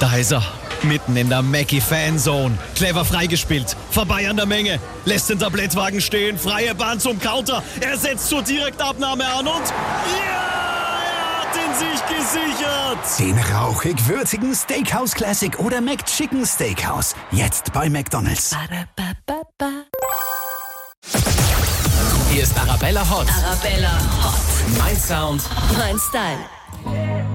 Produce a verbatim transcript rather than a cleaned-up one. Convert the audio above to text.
Da ist er, mitten in der Mackie-Fanzone. Clever freigespielt, vorbei an der Menge, lässt den Tablettwagen stehen, freie Bahn zum Counter. Er setzt zur Direktabnahme an und... Ja! Er hat ihn sich gesichert! Den rauchig-würzigen Steakhouse Classic oder McChicken Steakhouse. Jetzt bei McDonald's. Hier ist Arabella Hot. Arabella Hot. Mein Sound. Mein Style.